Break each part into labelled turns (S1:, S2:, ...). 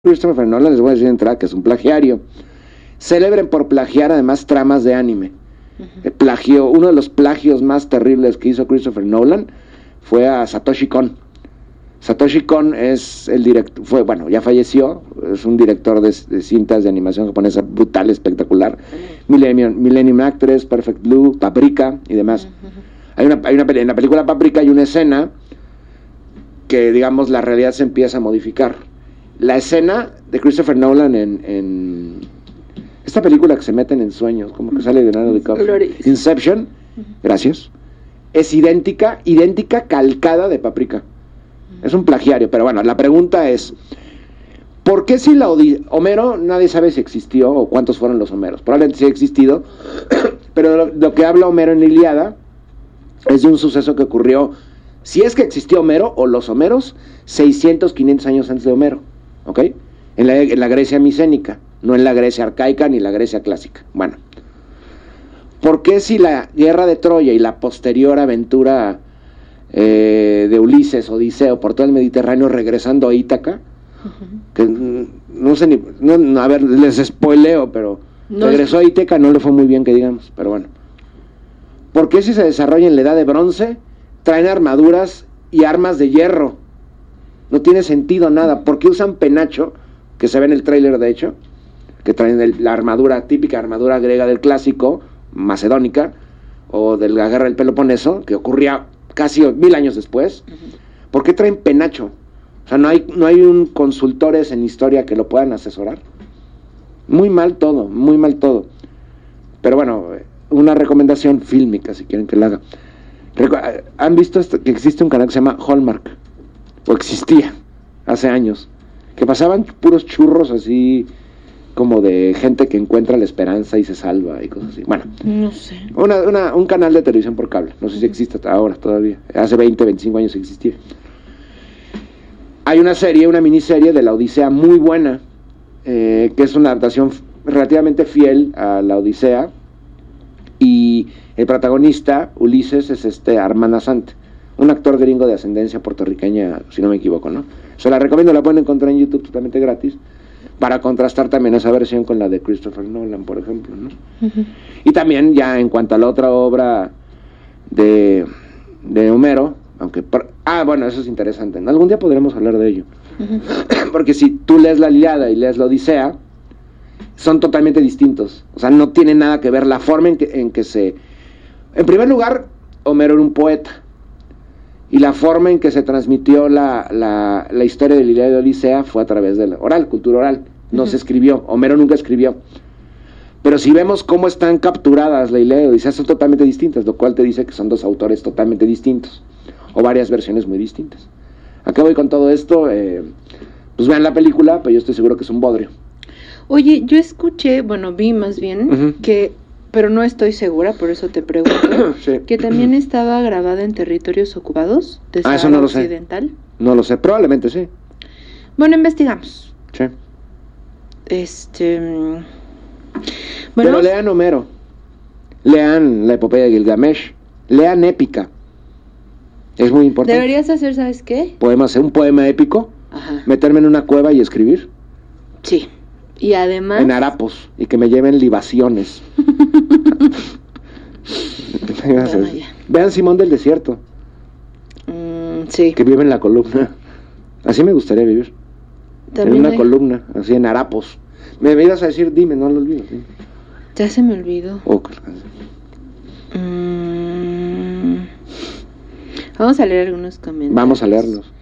S1: Christopher Nolan, les voy a decir de entrada que es un plagiario. Célebre por plagiar además tramas de anime. Plagió, uno de los plagios más terribles que hizo Christopher Nolan fue a Satoshi Kon. Satoshi Kon es el director, bueno, ya falleció, es un director de cintas de animación japonesa brutal, espectacular. Millennium Actress, Perfect Blue, Paprika y demás. En la película Paprika hay una escena que, digamos, la realidad se empieza a modificar. La escena de Christopher Nolan en esta película que se meten en sueños, como que sale de Leonardo DiCaprio, Inception, gracias, es idéntica, calcada de Paprika. Es un plagiario, pero bueno, la pregunta es, ¿por qué si Homero, nadie sabe si existió o cuántos fueron los Homeros? Probablemente sí ha existido, pero lo que habla Homero en la Ilíada es de un suceso que ocurrió, si es que existió Homero o los Homeros, 600, 500 años antes de Homero, ¿ok? En la Grecia micénica, no en la Grecia arcaica ni la Grecia clásica. Bueno, ¿por qué si la guerra de Troya y la posterior aventura de Ulises, Odiseo, por todo el Mediterráneo regresando a Ítaca, que no sé ni, a ver, les spoileo, pero no regresó a Ítaca, no le fue muy bien que digamos, pero bueno. ¿Por qué si se desarrolla en la edad de bronce, traen armaduras y armas de hierro? No tiene sentido nada. ¿Por qué usan penacho, que se ve en el tráiler de hecho, que traen la armadura, típica armadura griega del clásico, macedónica, o de la guerra del Peloponeso, que ocurría casi 1000 años después? ¿Por qué traen penacho? O sea, no hay un consultores en historia que lo puedan asesorar. Muy mal todo. Pero bueno, una recomendación fílmica, si quieren que la haga. ¿Han visto que existe un canal que se llama Hallmark? O existía hace años, que pasaban puros churros así, como de gente que encuentra la esperanza y se salva y cosas así. Bueno,
S2: no sé.
S1: Un canal de televisión por cable. No sé si existe hasta ahora todavía. Hace 20, 25 años existía. Hay una miniserie de la Odisea muy buena, que es una adaptación relativamente fiel a la Odisea. Y el protagonista, Ulises, es Armand Assante, un actor gringo de ascendencia puertorriqueña, si no me equivoco, ¿no? Se la recomiendo, la pueden encontrar en YouTube totalmente gratis, para contrastar también esa versión con la de Christopher Nolan, por ejemplo, ¿no? Y también ya en cuanto a la otra obra de Homero, aunque bueno, eso es interesante, ¿no? Algún día podremos hablar de ello. Porque si tú lees la Ilíada y lees la Odisea, son totalmente distintos. O sea, no tiene nada que ver la forma en que se... En primer lugar, Homero era un poeta, y la forma en que se transmitió la historia de la Ilíada y la Odisea fue a través de la cultura oral. No se escribió. Homero nunca escribió. Pero si vemos cómo están capturadas la Ilíada y la Odisea, son totalmente distintas, lo cual te dice que son dos autores totalmente distintos, o varias versiones muy distintas. ¿A qué voy con todo esto? Pues vean la película, pero yo estoy seguro que es un bodrio.
S2: Oye, yo escuché, vi más bien, que, pero no estoy segura, por eso te pregunto, sí, que también estaba grabada en territorios ocupados de Sahara
S1: eso no lo
S2: Occidental.
S1: Sé. No lo sé, probablemente sí.
S2: Bueno, investigamos.
S1: Sí.
S2: Bueno,
S1: pero lean Homero, lean la epopeya de Gilgamesh, lean Épica. Es muy importante.
S2: Deberías hacer, ¿sabes qué?
S1: Un poema épico, meterme en una cueva y escribir.
S2: Sí. Y además...
S1: En harapos, y que me lleven libaciones. Vean Simón del Desierto.
S2: Sí.
S1: Que vive en la columna. Así me gustaría vivir. También en una columna, así en harapos. Me ibas a decir, dime, no lo olvido. Dime.
S2: Ya se me olvidó. Vamos a leer algunos comentarios.
S1: Vamos a leerlos.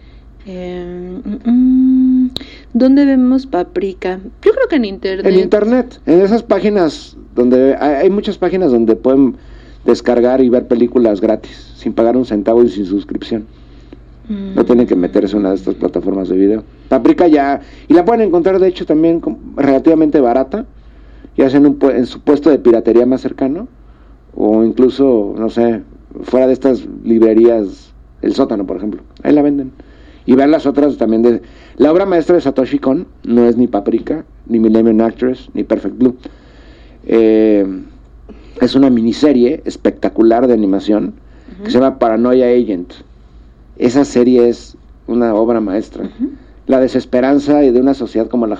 S2: ¿Dónde vemos Paprika? Yo creo que en internet.
S1: En internet, en esas páginas donde hay muchas páginas donde pueden descargar y ver películas gratis, sin pagar un centavo y sin suscripción. No tienen que meterse en una de estas plataformas de video. Paprika ya, y la pueden encontrar de hecho también relativamente barata, ya sea en su puesto de piratería más cercano, o incluso, no sé, fuera de estas librerías, El Sótano, por ejemplo, ahí la venden. Y ver las otras también la obra maestra de Satoshi Kon no es ni Paprika, ni Millennium Actress, ni Perfect Blue. Es una miniserie espectacular de animación que se llama Paranoia Agent. Esa serie es una obra maestra. la desesperanza y de una sociedad como la